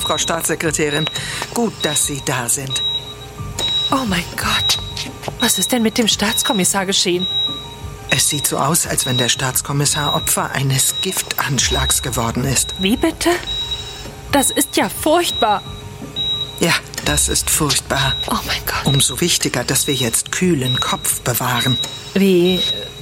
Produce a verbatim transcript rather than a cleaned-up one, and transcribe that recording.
Frau Staatssekretärin. Gut, dass Sie da sind. Oh mein Gott. Was ist denn mit dem Staatskommissar geschehen? Es sieht so aus, als wenn der Staatskommissar Opfer eines Giftanschlags geworden ist. Wie bitte? Das ist ja furchtbar. Ja, das ist furchtbar. Oh mein Gott. Umso wichtiger, dass wir jetzt kühlen Kopf bewahren. Wie,